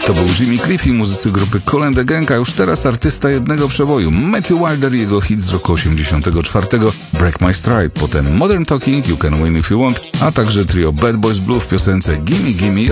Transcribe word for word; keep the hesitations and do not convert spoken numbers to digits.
To był Jimmy Cliff i muzycy grupy Kool and the Gang, a już teraz artysta jednego przeboju, Matthew Wilder i jego hit z roku osiemdziesiątego czwartego Break My Stride, potem Modern Talking, You Can Win If You Want, a także trio Bad Boys Blue w piosence Gimme Gimme